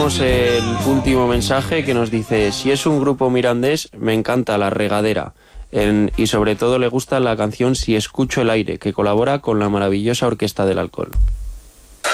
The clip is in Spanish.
tenemos el último mensaje que nos dice: si es un grupo mirandés, me encanta La Regadera. Y sobre todo le gusta la canción Si escucho el aire, que colabora con la maravillosa Orquesta del Alcohol.